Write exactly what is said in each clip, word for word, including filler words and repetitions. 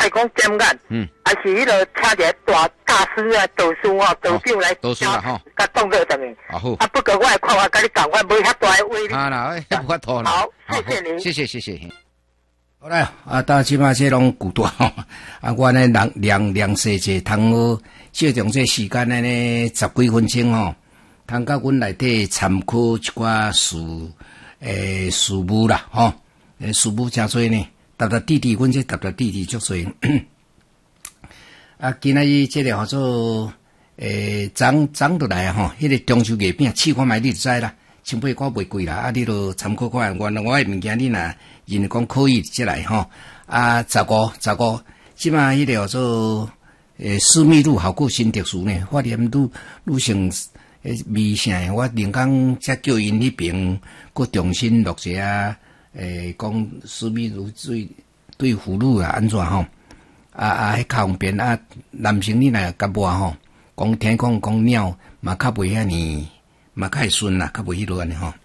是讲检验，嗯，还是迄个请一个大大师啊、导师啊、导长来导师啦吼， 甲动作上面。 啊好， 啊不过我的看法，甲你讲，我无遐大的威力。 啊啦，哎，无法度啦。 好，谢谢您， 谢谢谢谢。 好啦，啊，到即马这拢古大吼，啊，我呢量量量细者，通好借用这时间呢呢十几分钟吼，通甲阮内底参考一寡事诶事务啦吼，诶事务诚多呢，踏踏地地，阮这踏踏地地足多。啊，今仔日这个叫做诶涨涨落来吼，迄个中秋月饼试看卖你就知啦，千八块袂贵啦，啊，你著参考看，原来我诶物件你若认讲可以即来吼，啊，十五十五，即马迄个叫做诶私密乳效果真特殊呢，发现愈愈成诶微声，我连讲才叫因迄边佫重新录一下诶，讲私密乳对对妇女啊安怎吼？啊啊，迄较方便啊，男生你若甲抹吼，讲听讲讲尿嘛较袂遐尼，嘛较会顺啦，较袂迄落安尼吼。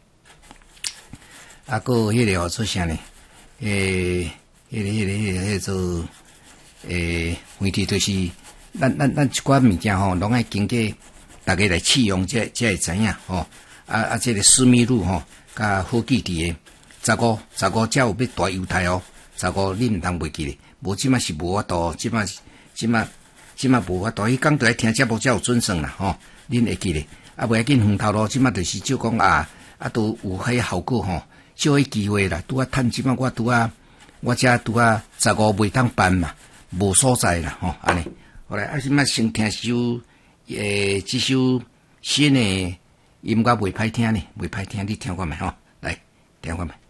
啊，个迄个叫做啥呢？诶，迄个迄个迄个叫做诶，问题就是咱咱咱一寡物件吼，拢爱经过大家来试用，才才会知影吼。啊啊，这个私密乳吼，甲好记伫诶，十五十五才有要大犹太哦，十五你毋通袂记咧。无即马是无法度，即马即马即马无法度。迄讲着来听节目才有准算啦，吼，恁会记咧。啊，袂要紧远头路，即马就是就讲啊啊，都有迄效果吼，少迄机会啦。拄啊趁即马我拄啊，我遮拄啊十五袂当办嘛，无所在啦，吼，安尼。后来啊，即马先听首诶，即首新诶音乐袂歹听呢，袂歹听，你听看觅吼，来听看觅。